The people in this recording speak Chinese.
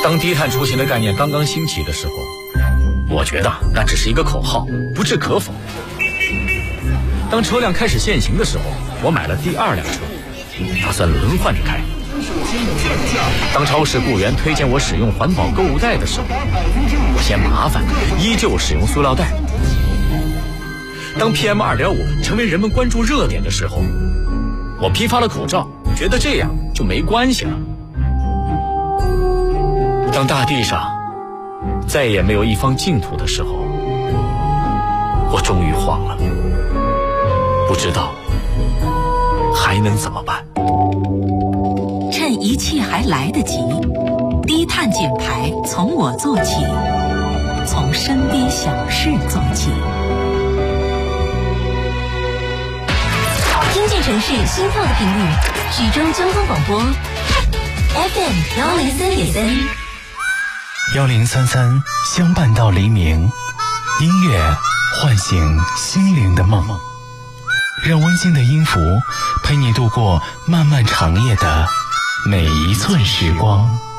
当低碳出行的概念刚刚兴起的时候，我觉得那只是一个口号，不置可否。当车辆开始限行的时候，我买了第2辆车，打算轮换着开。当超市雇员推荐我使用环保购物袋的时候，我嫌麻烦，依旧使用塑料袋。当 PM2.5 成为人们关注热点的时候，我批发了口罩，觉得这样就没关系了。当大地上再也没有一方净土的时候，我终于慌了，不知道还能怎么办。 趁一切还来得及，低碳减排从我做起，从身边小事做起。听见城市心跳的频率，徐州交通广播 FM103.3。 1033相伴到黎明，音乐唤醒心灵的梦，让温馨的音符陪你度过漫漫长夜的每一寸时光。